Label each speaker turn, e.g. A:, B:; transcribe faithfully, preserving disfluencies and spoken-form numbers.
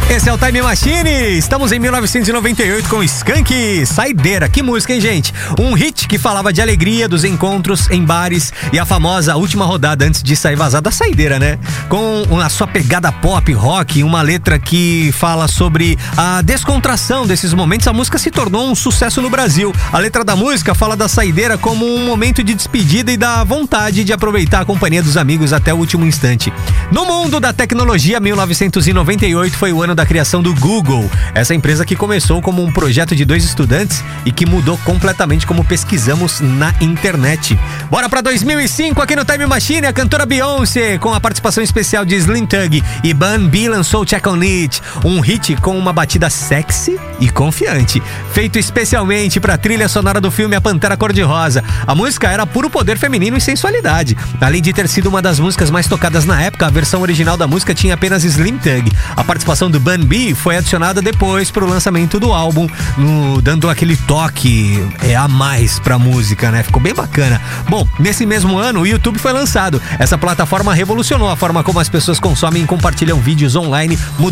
A: Esse é o Time Machine. Estamos em mil novecentos e noventa e oito com Skank, Saideira. Que música, hein, gente? Um hit que falava de alegria, dos encontros em bares e a famosa última rodada antes de sair vazada, a saideira, né? Com a sua pegada pop, rock, uma letra que fala sobre a descontração desses momentos, a música se tornou um sucesso no Brasil. A letra da música fala da saideira como um momento de despedida e da vontade de aproveitar a companhia dos amigos até o último instante. No mundo da tecnologia, mil novecentos e noventa e oito foi o ano da criação do Google, essa empresa que começou como um projeto de dois estudantes e que mudou completamente como pesquisamos na internet. Bora pra dois mil e cinco aqui no Time Machine, a cantora Beyoncé, com a participação especial de Slim Thug e Bun B lançou Check on It, um hit com uma batida sexy e confiante, feito especialmente pra trilha sonora do filme A Pantera Cor-de-Rosa. A música era puro poder feminino e sensualidade. Além de ter sido uma das músicas mais tocadas na época, a versão original da música tinha apenas Slim Thug. A participação do Bun B foi adicionada depois pro lançamento do álbum, no, dando aquele toque é, a mais pra música, né? Ficou bem bacana. Bom, nesse mesmo ano o YouTube foi lançado. Essa plataforma revolucionou a forma como as pessoas consomem e compartilham vídeos online, mudando